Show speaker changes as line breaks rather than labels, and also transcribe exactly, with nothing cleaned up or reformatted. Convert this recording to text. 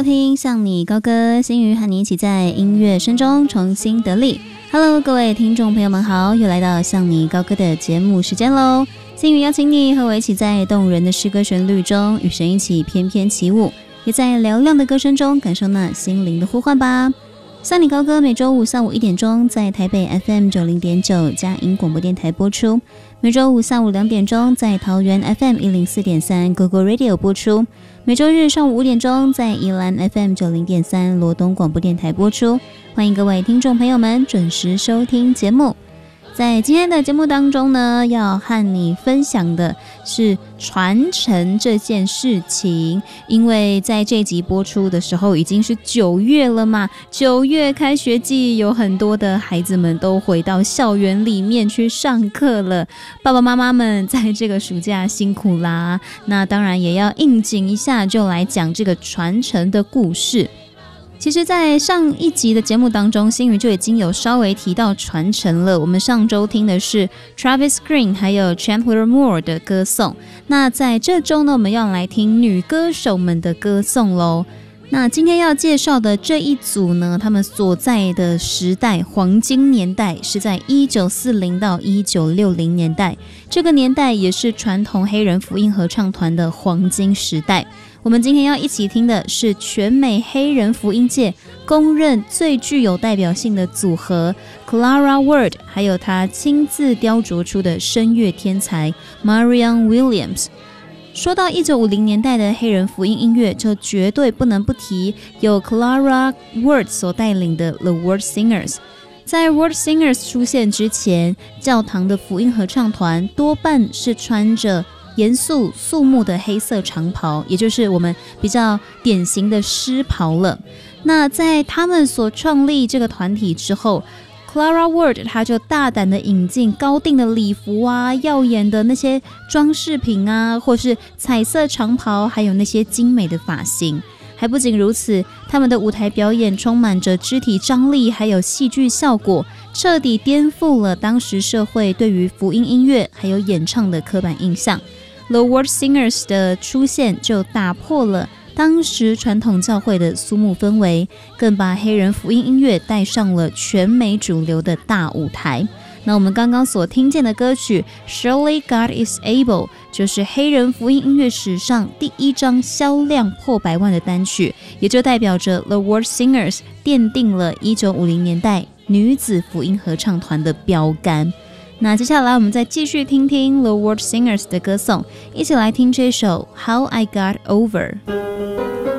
收听向你高歌，心瑜和你一起在音乐声中重新得力。 Hello， 各位听众朋友们好，又来到向你高歌的节目时间咯。心瑜邀请你和我一起在动人的诗歌旋律中与神一起翩翩起舞，也在嘹亮的歌声中感受那心灵的呼唤吧。向你高歌每周五下午一点钟在台北 F M 九十点九 佳音广播电台播出，每周五下午两点钟在桃园 F M 一零四点三 Google Radio 播出，每周日上午五点钟在宜兰 F M 九十点三 罗东广播电台播出。欢迎各位听众朋友们准时收听节目。在今天的节目当中呢，要和你分享的是传承这件事情。因为在这集播出的时候已经是九月了嘛，九月开学季，有很多的孩子们都回到校园里面去上课了。爸爸妈妈们在这个暑假辛苦啦，那当然也要应景一下，就来讲这个传承的故事。其实在上一集的节目当中，心瑜就已经有稍微提到传承了。我们上周听的是 Travis Green 还有 Chandler Moore 的歌颂，那在这周呢，我们要来听女歌手们的歌颂咯。那今天要介绍的这一组呢，他们所在的时代黄金年代是在一九四零到一九六零年代，这个年代也是传统黑人福音合唱团的黄金时代。我们今天要一起听的是全美黑人福音界公认最具有代表性的组合 Clara Ward， 还有她亲自雕琢出的声乐天才 Marianne Williams。 说到一九五零年代的黑人福音音乐，就绝对不能不提由 Clara Ward 所带领的 The Word Singers。 在 Word Singers 出现之前，教堂的福音合唱团多半是穿着严肃肃穆的黑色长袍，也就是我们比较典型的诗袍了。那在他们所创立这个团体之后， Clara Ward 他就大胆的引进高定的礼服啊，耀眼的那些装饰品啊，或是彩色长袍，还有那些精美的发型。还不仅如此，他们的舞台表演充满着肢体张力还有戏剧效果，彻底颠覆了当时社会对于福音音乐还有演唱的刻板印象。The Word Singers 的出现就打破了当时传统教会的肃穆氛围，更把黑人福音音乐带上了全美主流的大舞台。那我们刚刚所听见的歌曲 Surely God is Able 就是黑人福音音乐史上第一张销量破百万的单曲，也就代表着 The Word Singers 奠定了一九五零年代女子福音合唱团的标杆。那接下来我们再继续听听 The Word Singers 的歌颂，一起来听这首 How I Got Over。